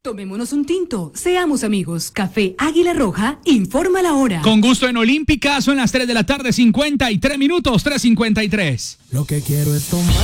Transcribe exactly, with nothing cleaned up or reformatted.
Tomémonos un tinto, seamos amigos. Café Águila Roja, informa la hora. Con gusto en Olímpica, son las tres de la tarde, cincuenta y tres minutos, tres cincuenta y tres. Lo que quiero es tomar.